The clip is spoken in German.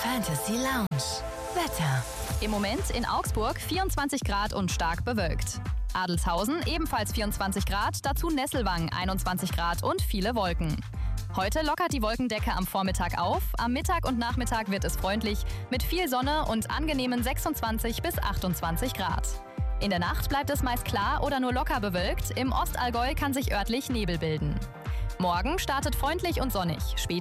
Fantasy Lounge. Wetter. Im Moment in Augsburg 24 Grad und stark bewölkt. Adelshausen ebenfalls 24 Grad, dazu Nesselwang 21 Grad und viele Wolken. Heute lockert die Wolkendecke am Vormittag auf, am Mittag und Nachmittag wird es freundlich mit viel Sonne und angenehmen 26 bis 28 Grad. In der Nacht bleibt es meist klar oder nur locker bewölkt, im Ostallgäu kann sich örtlich Nebel bilden. Morgen startet freundlich und sonnig, später